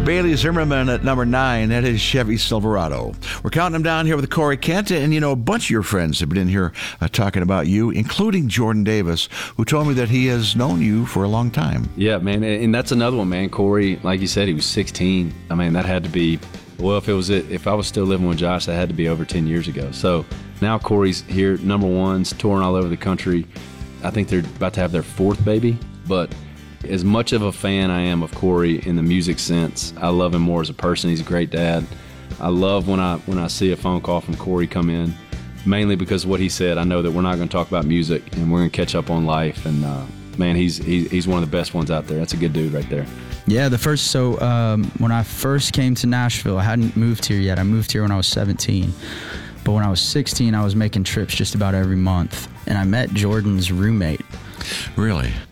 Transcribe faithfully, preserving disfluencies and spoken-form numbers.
Bailey Zimmerman at number nine. That is Chevy Silverado. We're counting them down here with Corey Kent, and you know, a bunch of your friends have been in here uh, talking about you, including Jordan Davis, who told me that he has known you for a long time. Yeah, man, and that's another one, man. Corey, like you said, he was sixteen. I mean, that had to be, well, if it was it, if I was still living with Josh, that had to be over ten years ago. So now Corey's here, number ones, touring all over the country. I think they're about to have their fourth baby, but as much of a fan I am of Corey in the music sense, I love him more as a person. He's a great dad. I love when I when I see a phone call from Corey come in, mainly because of what he said. I know that we're not going to talk about music, and we're going to catch up on life. And uh, man, he's he, he's one of the best ones out there. That's a good dude right there. Yeah, the first so um, when I first came to Nashville, I hadn't moved here yet. I moved here when I was seventeen. But when I was sixteen, I was making trips just about every month, and I met Jordan's roommate. Really?